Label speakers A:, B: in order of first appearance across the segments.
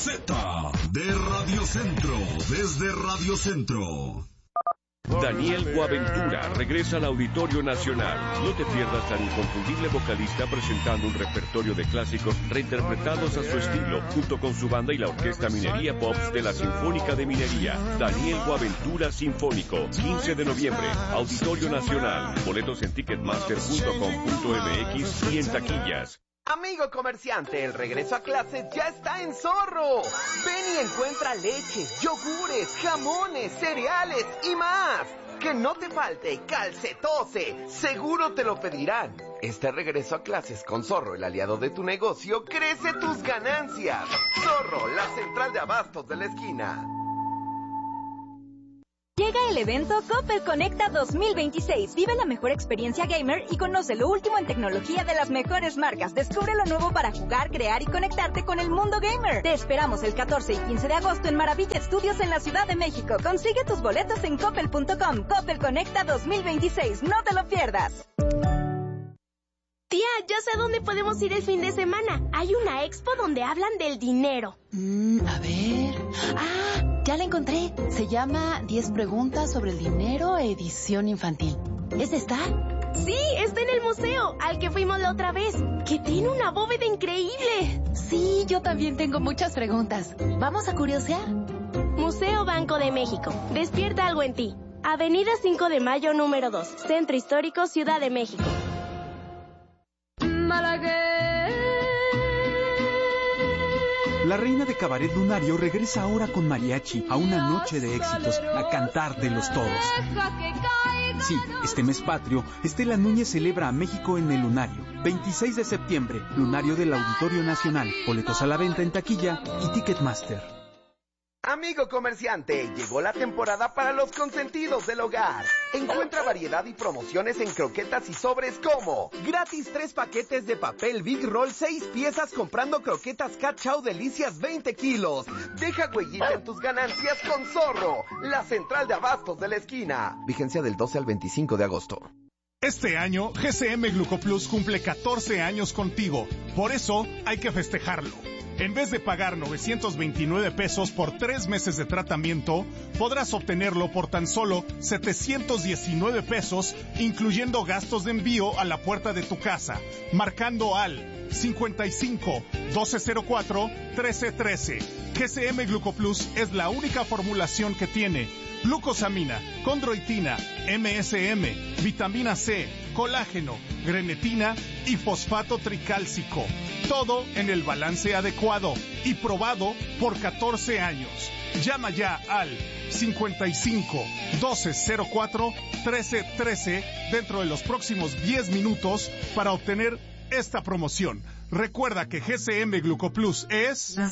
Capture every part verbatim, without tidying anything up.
A: Z de Radio Centro, desde Radio Centro.
B: Daniel Boaventura regresa al Auditorio Nacional. No te pierdas al inconfundible vocalista presentando un repertorio de clásicos reinterpretados a su estilo, junto con su banda y la Orquesta Minería Pops de la Sinfónica de Minería. Daniel Boaventura Sinfónico, quince de noviembre, Auditorio Nacional. Boletos en ticketmaster punto com punto m x y en taquillas.
C: Amigo comerciante, el regreso a clases ya está en Zorro. Ven y encuentra leches, yogures, jamones, cereales y más. Que no te falte calcetose, seguro te lo pedirán. Este regreso a clases con Zorro, el aliado de tu negocio, crece tus ganancias. Zorro, la central de abastos de la esquina.
D: Llega el evento Coppel Conecta dos mil veintiséis. Vive la mejor experiencia gamer y conoce lo último en tecnología de las mejores marcas. Descubre lo nuevo para jugar, crear y conectarte con el mundo gamer. Te esperamos el catorce y quince de agosto en Maravilla Studios en la Ciudad de México. Consigue tus boletos en coppel punto com. Coppel Conecta dos mil veintiséis. No te lo pierdas.
E: Tía, ya sé a dónde podemos ir el fin de semana. Hay una expo donde hablan del dinero.
F: Mm, a ver... ¡Ah! Ya la encontré. Se llama diez preguntas sobre el dinero, edición infantil. ¿Es esta?
E: Sí, está en el museo, al que fuimos la otra vez, que tiene una bóveda increíble.
F: Sí, yo también tengo muchas preguntas. ¿Vamos a curiosear?
E: Museo Banco de México. Despierta algo en ti. Avenida cinco de mayo, número dos. Centro Histórico, Ciudad de México.
G: La reina de Cabaret Lunario regresa ahora con mariachi a una noche de éxitos, a cantar de los todos. Sí, este mes patrio, Estela Núñez celebra a México en el Lunario. veintiséis de septiembre, Lunario del Auditorio Nacional. Boletos a la venta en taquilla y Ticketmaster.
C: Amigo comerciante, llegó la temporada para los consentidos del hogar. Encuentra variedad y promociones en croquetas y sobres como gratis tres paquetes de papel Big Roll seis piezas comprando croquetas Cat Chow Delicias veinte kilos. Deja huellita en tus ganancias con Zorro, la central de abastos de la esquina. Vigencia del doce al veinticinco de agosto.
H: Este año, G C M Glucoplus cumple catorce años contigo. Por eso, hay que festejarlo. En vez de pagar novecientos veintinueve pesos por tres meses de tratamiento, podrás obtenerlo por tan solo setecientos diecinueve pesos, incluyendo gastos de envío a la puerta de tu casa, marcando al cincuenta y cinco, doce cero cuatro, trece trece. G C M Glucoplus es la única formulación que tiene glucosamina, condroitina, M S M, vitamina C, colágeno, grenetina y fosfato tricálcico. Todo en el balance adecuado y probado por catorce años. Llama ya al cincuenta y cinco, doce cero cuatro, trece trece dentro de los próximos diez minutos para obtener esta promoción. Recuerda que G C M Glucoplus es
I: la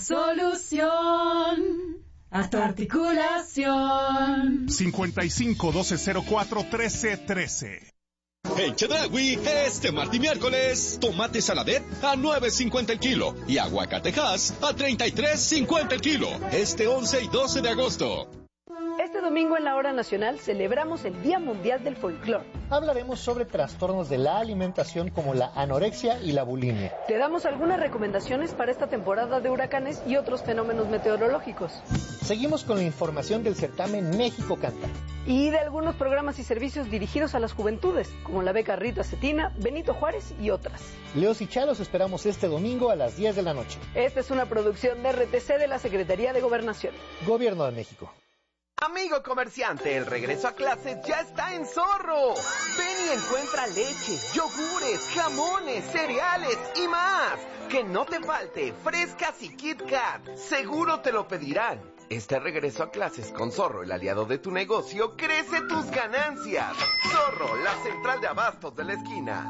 I: solución a tu articulación.
H: cincuenta y cinco, doce cero cuatro, trece trece.
J: En Chedraui, este martes y miércoles, tomate saladet a nueve cincuenta el kilo y aguacatejas a treinta y tres cincuenta el kilo. Este once y doce de agosto.
K: Este domingo en la Hora Nacional celebramos el Día Mundial del Folclor.
L: Hablaremos sobre trastornos de la alimentación como la anorexia y la bulimia.
K: Te damos algunas recomendaciones para esta temporada de huracanes y otros fenómenos meteorológicos.
L: Seguimos con la información del certamen México Canta.
K: Y de algunos programas y servicios dirigidos a las juventudes, como la beca Rita Cetina, Benito Juárez y otras.
L: Leos y Chalos esperamos este domingo a las diez de la noche.
K: Esta es una producción de R T C de la Secretaría de Gobernación.
L: Gobierno de México.
C: Amigo comerciante, el regreso a clases ya está en Zorro. Ven y encuentra leches, yogures, jamones, cereales y más. Que no te falte frescas y Kit Kat. Seguro te lo pedirán. Este regreso a clases con Zorro, el aliado de tu negocio, crece tus ganancias. Zorro, la central de abastos de la esquina.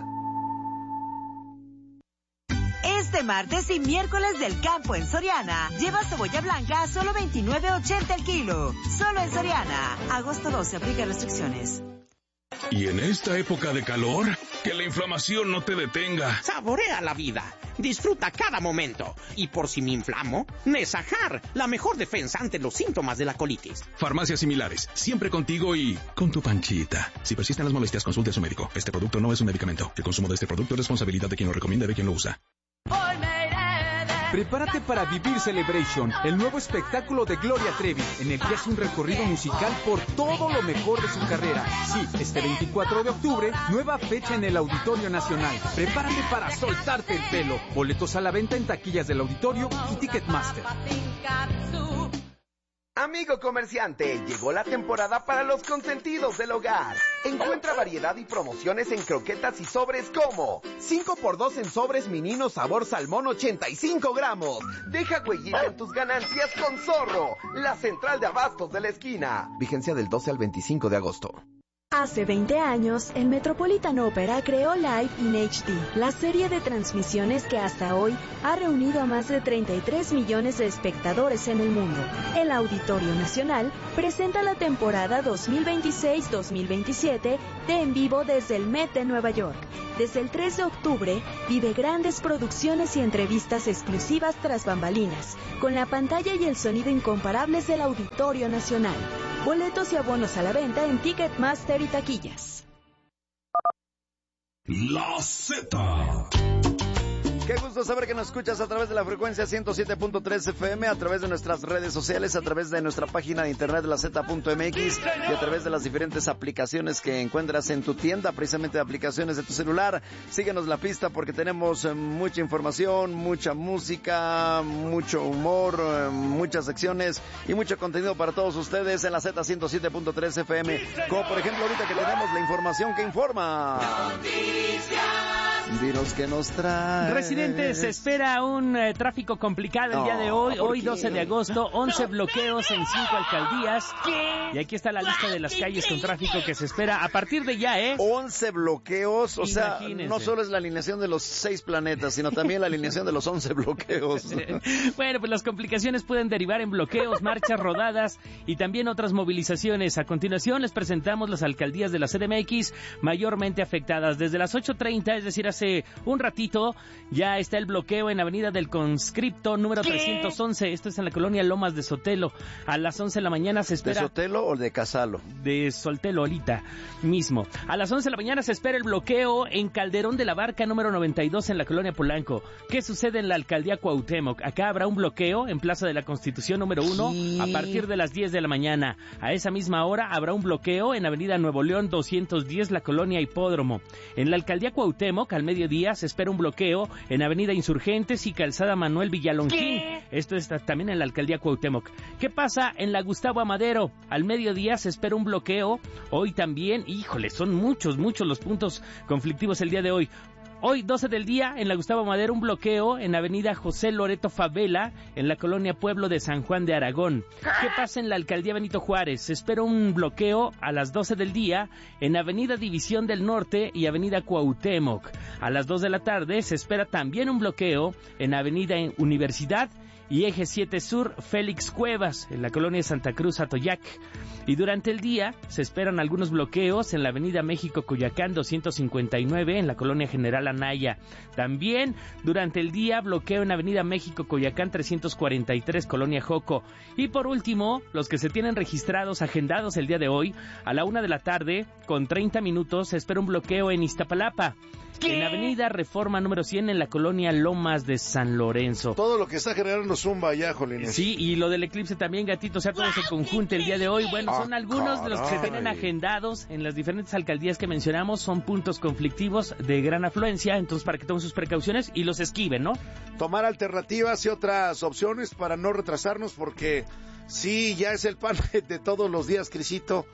M: Este martes y miércoles del campo en Soriana, lleva cebolla blanca a solo veintinueve ochenta el kilo. Solo en Soriana. Agosto doce, aplica restricciones.
A: Y en esta época de calor, que la inflamación no te detenga.
N: Saborea la vida. Disfruta cada momento. Y por si me inflamo, Nesajar, la mejor defensa ante los síntomas de la colitis.
A: Farmacias similares, siempre contigo y con tu panchita. Si persisten las molestias, consulte a su médico. Este producto no es un medicamento. El consumo de este producto es responsabilidad de quien lo recomienda y de quien lo usa.
I: Hoy me iré de
G: Prepárate para vivir Celebration, el nuevo espectáculo de Gloria Trevi, en el que hace un recorrido musical por todo lo mejor de su carrera. Sí, este veinticuatro de octubre, nueva fecha en el Auditorio Nacional. Prepárate para soltarte el pelo. Boletos a la venta en taquillas del auditorio y Ticketmaster.
C: Amigo comerciante, llegó la temporada para los consentidos del hogar. Encuentra variedad y promociones en croquetas y sobres como cinco por dos en sobres Minino sabor salmón ochenta y cinco gramos. Deja huellita en tus ganancias con Zorro, la central de abastos de la esquina. Vigencia del doce al veinticinco de agosto.
O: Hace veinte años, el Metropolitan Opera creó Live in H D, la serie de transmisiones que hasta hoy ha reunido a más de treinta y tres millones de espectadores en el mundo. El Auditorio Nacional presenta la temporada dos mil veintiséis dos mil veintisiete de En Vivo desde el Met de Nueva York. Desde el tres de octubre, vive grandes producciones y entrevistas exclusivas tras bambalinas, con la pantalla y el sonido incomparables del Auditorio Nacional. Boletos y abonos a la venta en Ticketmaster y taquillas.
A: La Z.
P: Qué gusto saber que nos escuchas a través de la frecuencia ciento siete punto tres F M, a través de nuestras redes sociales, a través de nuestra página de internet la z punto m x y a través de las diferentes aplicaciones que encuentras en tu tienda, precisamente de aplicaciones de tu celular. Síguenos la pista porque tenemos mucha información, mucha música, mucho humor, muchas secciones y mucho contenido para todos ustedes en la Z ciento siete punto tres F M. Como por ejemplo ahorita que tenemos la información que informa. Dinos qué nos trae.
Q: Residentes, se espera un eh, tráfico complicado el
P: no,
Q: día de hoy, hoy
P: qué?
Q: doce de agosto, once bloqueos en cinco alcaldías. ¿Qué? Y aquí está la lista de las calles con tráfico que se espera a partir de ya, ¿eh?
P: once bloqueos, o
Q: Imagínense.
P: sea, no solo es la alineación de los seis planetas, sino también la alineación de los once bloqueos.
Q: Bueno, pues las complicaciones pueden derivar en bloqueos, marchas rodadas y también otras movilizaciones. A continuación les presentamos las alcaldías de la C D M X mayormente afectadas. Desde las ocho treinta, es decir, hace un ratito, ya está el bloqueo en Avenida del Conscripto número ¿Qué? trescientos once. Esto es en la colonia Lomas de Sotelo. A las once de la mañana se espera...
P: ¿De Sotelo o de Casalo?
Q: De Sotelo ahorita mismo. A las once de la mañana se espera el bloqueo en Calderón de la Barca número noventa y dos en la colonia Polanco. ¿Qué sucede en la alcaldía Cuauhtémoc? Acá habrá un bloqueo en Plaza de la Constitución número uno a partir de las diez de la mañana. A esa misma hora habrá un bloqueo en Avenida Nuevo León doscientos diez, la colonia Hipódromo. En la alcaldía Cuauhtémoc, al mediodía, se espera un bloqueo en Avenida Insurgentes y Calzada Manuel Villalongín. ¿Qué? Esto está también en la alcaldía Cuauhtémoc. ¿Qué pasa en la Gustavo Amadero? Al mediodía se espera un bloqueo. Hoy también, híjole, son muchos, muchos los puntos conflictivos el día de hoy. Hoy, doce del día, en la Gustavo Amadero, un bloqueo en Avenida José Loreto Favela, en la colonia Pueblo de San Juan de Aragón. ¿Qué pasa en la alcaldía Benito Juárez? Se espera un bloqueo a las doce del día en Avenida División del Norte y Avenida Cuauhtémoc. A las dos de la tarde se espera también un bloqueo en Avenida Universidad y Eje siete Sur, Félix Cuevas, en la colonia Santa Cruz, Atoyac. Y durante el día se esperan algunos bloqueos en la avenida México Coyoacán doscientos cincuenta y nueve, en la colonia General Anaya. También durante el día bloqueo en avenida México Coyoacán trescientos cuarenta y tres, colonia Joco. Y por último, los que se tienen registrados, agendados el día de hoy, a la una de la tarde, con treinta minutos, se espera un bloqueo en Iztapalapa. ¿Qué? En Avenida Reforma número cien, en la colonia Lomas de San Lorenzo.
R: Todo lo que está generando zumba allá, Jolines.
Q: Sí, y lo del eclipse también, gatito, o sea, todo se conjunta el día de hoy. Bueno, son ah, algunos caray. de los que se tienen agendados en las diferentes alcaldías que mencionamos. Son puntos conflictivos de gran afluencia, entonces para que tomen sus precauciones y los esquiven, ¿no?
R: Tomar alternativas y otras opciones para no retrasarnos, porque sí, ya es el pan de todos los días, Crisito.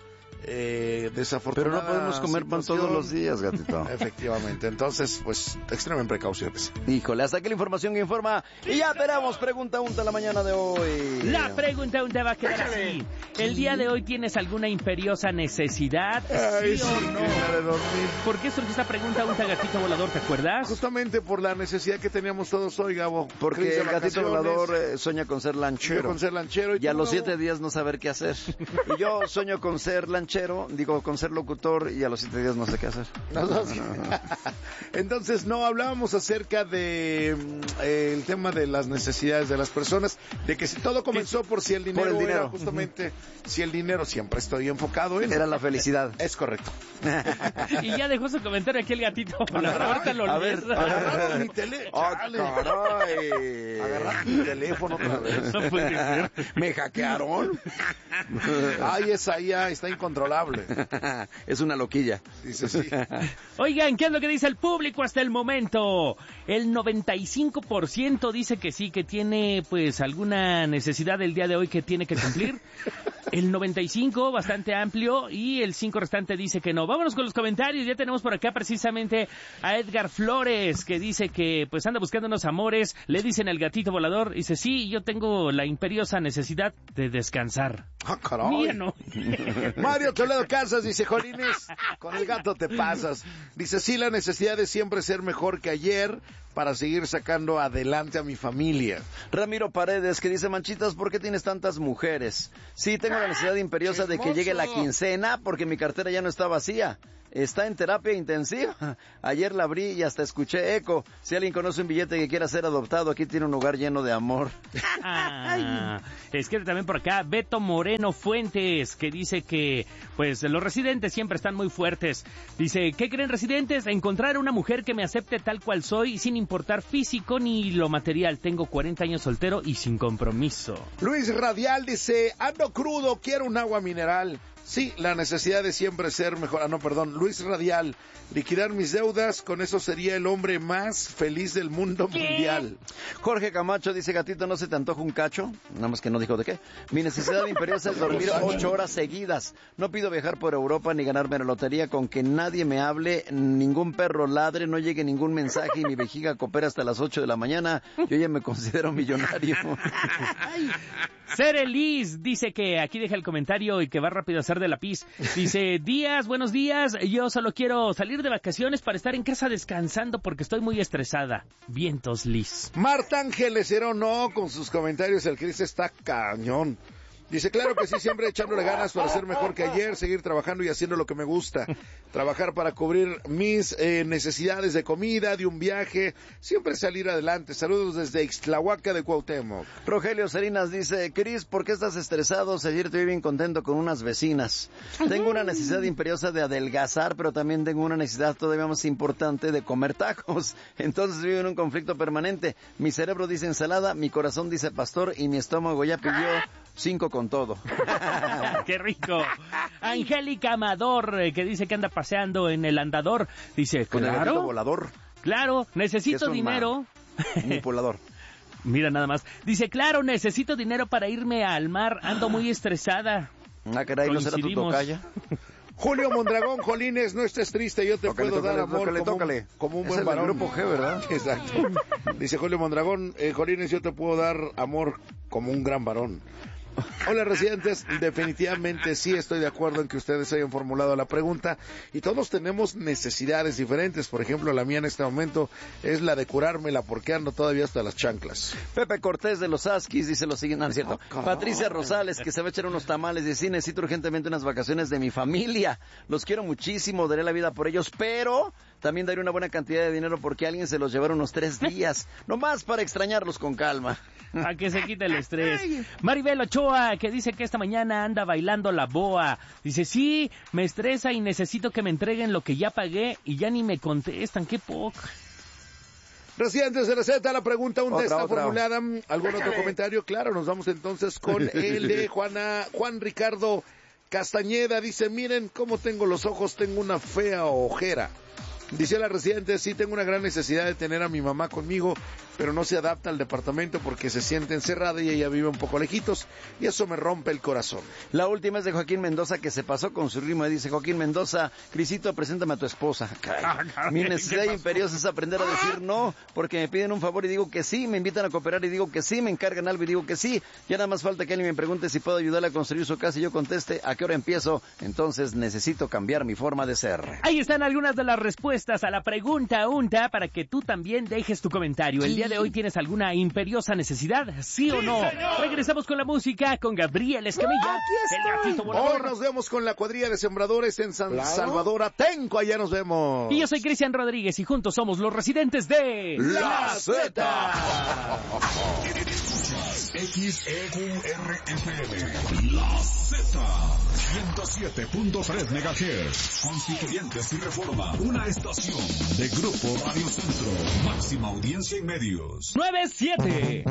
R: Eh, desafortunadamente.
P: Pero no podemos comer pan todos los días, gatito.
R: Efectivamente, entonces, pues, extremen precauciones.
P: Híjole, hasta aquí la información que informa. Y ya tenemos pregunta unta la mañana de hoy.
Q: La pregunta unta va a quedar así. ¿El día de hoy tienes alguna imperiosa necesidad?
R: Ay,
Q: ¿Sí,
R: sí,
Q: o no?
R: de dormir.
Q: ¿Por qué surgió esta pregunta unta, gatito volador? ¿Te acuerdas?
R: Justamente por la necesidad que teníamos todos hoy, Gabo.
P: Porque el gatito volador eh, sueña con ser lanchero.
R: Yo con ser lanchero.
P: Y, y a los siete días no saber qué hacer. Y yo sueño con ser lanchero. ranchero, digo, con ser locutor, y a los siete días no sé qué hacer.
R: No, no, sí. Entonces, no, hablábamos acerca de eh, el tema de las necesidades de las personas, de que si todo comenzó por si el dinero,
P: por el dinero.
R: era justamente, uh-huh. si el dinero, siempre estoy enfocado en...
P: Era la felicidad.
R: Es correcto.
Q: Y ya dejó su comentario aquí el gatito. Ahorita lo
R: a
Q: lees.
R: ver, agarraron mi teléfono. Oh, caray. Agarraron mi teléfono otra vez.
Q: No puede ser.
R: ¿Me hackearon? Ay, esa I A está incontrolable.
P: Es una loquilla.
R: Dice sí.
Q: Oigan, ¿qué es lo que dice el público hasta el momento? El noventa y cinco por ciento dice que sí, que tiene pues alguna necesidad del día de hoy que tiene que cumplir. El noventa y cinco, bastante amplio, y el cinco restante dice que no. Vámonos con los comentarios. Ya tenemos por acá precisamente a Edgar Flores, que dice que pues anda buscando unos amores. Le dicen el gatito volador. Dice, sí, yo tengo la imperiosa necesidad de descansar.
R: Ah, caray.
Q: Mira, no.
R: Mario Toledo Casas dice, Jolines, con el gato te pasas. Dice, sí, la necesidad de siempre ser mejor que ayer para seguir sacando adelante a mi familia.
P: Ramiro Paredes, que dice, Manchitas, ¿por qué tienes tantas mujeres? Sí, tengo la necesidad imperiosa de que llegue la quincena porque mi cartera ya no está vacía. Está en terapia intensiva. Ayer la abrí y hasta escuché eco. Si alguien conoce un billete que quiera ser adoptado, aquí tiene un lugar lleno de amor.
Q: Ah, escribe también por acá Beto Moreno Fuentes, que dice que pues los residentes siempre están muy fuertes. Dice, ¿qué creen residentes? Encontrar una mujer que me acepte tal cual soy, sin importar físico ni lo material. Tengo cuarenta años soltero y sin compromiso.
R: Luis Radial dice, ando crudo, quiero un agua mineral. Sí, la necesidad de siempre ser mejor. Ah, no, perdón. Luis Radial. Liquidar mis deudas, con eso sería el hombre más feliz del mundo ¿Qué? mundial.
P: Jorge Camacho dice, gatito, ¿no se te antoja un cacho? Nada más que no dijo de qué. Mi necesidad imperiosa es dormir ocho horas seguidas. No pido viajar por Europa ni ganarme la lotería, con que nadie me hable, ningún perro ladre, no llegue ningún mensaje y mi vejiga coopera hasta las ocho de la mañana. Yo ya me considero millonario.
Q: Cere Liz dice que aquí deja el comentario y que va rápido a hacer de la pis. Dice, días, buenos días, yo solo quiero salir de vacaciones para estar en casa descansando porque estoy muy estresada. Vientos, Liz.
R: Marta Ángeles Herón, no, con sus comentarios el Cris está cañón. Dice, claro que sí, siempre echándole ganas para ser mejor que ayer, seguir trabajando y haciendo lo que me gusta. Trabajar para cubrir mis eh, necesidades de comida, de un viaje, siempre salir adelante. Saludos desde Ixtlahuaca de Cuauhtémoc.
P: Rogelio Serinas dice, Cris, ¿por qué estás estresado? Ayer te vi bien contento con unas vecinas. Tengo una necesidad imperiosa de adelgazar, pero también tengo una necesidad todavía más importante de comer tacos. Entonces vivo en un conflicto permanente. Mi cerebro dice ensalada, mi corazón dice pastor y mi estómago ya pidió cinco con todo.
Q: ¡Qué rico! Angélica Amador, eh, que dice que anda paseando en el andador. Dice,
P: con
Q: claro.
P: el volador.
Q: Claro, necesito dinero.
P: Manipulador.
Q: Mira nada más. Dice, claro, necesito dinero para irme al mar. Ando muy estresada.
P: Ah, caray, ¿no será tu tocaya?
R: Julio Mondragón, Jolines, no estés triste, yo te
P: tócale,
R: puedo
P: tócale,
R: dar amor
P: tócale,
R: como,
P: tócale.
R: Un, como un
P: es
R: buen
P: el
R: varón.
P: Grupo G, ¿verdad?
R: Exacto. Dice Julio Mondragón, eh, Jolines, yo te puedo dar amor como un gran varón. Hola residentes, definitivamente sí estoy de acuerdo en que ustedes hayan formulado la pregunta y todos tenemos necesidades diferentes. Por ejemplo, la mía en este momento es la de curármela porque ando todavía hasta las chanclas.
P: Pepe Cortés de los Askis dice lo siguiente, no, no es cierto.
R: Oh,
P: Patricia Rosales, que se va a echar unos tamales, dice, sí, necesito urgentemente unas vacaciones de mi familia. Los quiero muchísimo, daré la vida por ellos, pero también daré una buena cantidad de dinero porque alguien se los llevará unos tres días, nomás para extrañarlos con calma.
Q: A que se quite el estrés. Maribel Ochoa, que dice que esta mañana anda bailando la boa. Dice, sí, me estresa y necesito que me entreguen lo que ya pagué y ya ni me contestan. ¡Qué poca!
R: Residentes de la Z, la pregunta aún
P: otra,
R: está
P: otra.
R: formulada. ¿Algún otro comentario? Claro, nos vamos entonces con el de Juana, Juan Ricardo Castañeda. Dice, miren cómo tengo los ojos, tengo una fea ojera. Dice la residente, sí tengo una gran necesidad de tener a mi mamá conmigo, pero no se adapta al departamento porque se siente encerrada y ella vive un poco lejitos y eso me rompe el corazón.
P: La última es de Joaquín Mendoza, que se pasó con su ritmo y dice, Joaquín Mendoza, Crisito, preséntame a tu esposa. Caray. Mi necesidad imperiosa es aprender a decir no, porque me piden un favor y digo que sí, me invitan a cooperar y digo que sí, me encargan algo y digo que sí. Ya nada más falta que alguien me pregunte si puedo ayudarle a construir su casa y yo conteste a qué hora empiezo. Entonces necesito cambiar mi forma de ser.
Q: Ahí están algunas de las respuestas a la pregunta UNTA para que tú también dejes tu comentario. El día día de hoy tienes alguna imperiosa necesidad, ¿sí o no? Regresamos con la música con Gabriel Escamilla, el gatito volador.
R: Hoy nos vemos con la cuadrilla de sembradores en San claro. Salvador Atenco. Allá nos vemos.
Q: Y yo soy Cristian Rodríguez y juntos somos los residentes de
R: La Z.
S: X E Q R F M. La Z. ciento siete punto tres megahertz. Constituyentes y Reforma. Una estación de Grupo Radio Centro. Máxima audiencia en medios.
Q: nueve siete